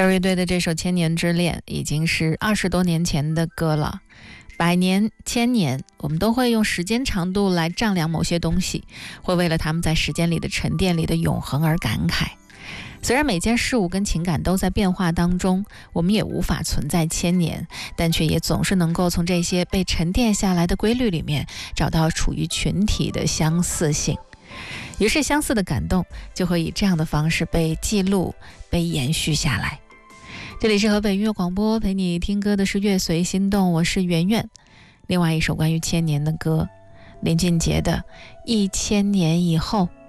贝儿乐队的这首《千年之恋》已经是20多年前的歌了。100年、1000年，我们都会用时间长度来丈量某些东西，会为了他们在时间里的沉淀里的永恒而感慨。虽然每件事物跟情感都在变化当中，我们也无法存在1000年，但却也总是能够从这些被沉淀下来的规律里面找到处于群体的相似性。于是相似的感动就会以这样的方式被记录、被延续下来。这里是河北音乐广播，陪你听歌的是乐随心动，我是圆圆。另外一首关于1000年的歌，林俊杰的《1000年以后》。